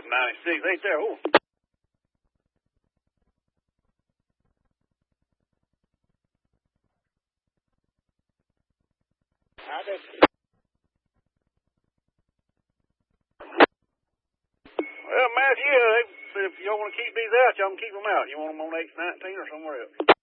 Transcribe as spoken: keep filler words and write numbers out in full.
ninety-six, ain't there? Oh. I just... Well, Matthew, if y'all want to keep these out, y'all can keep them out. You want them on H nineteen or somewhere else?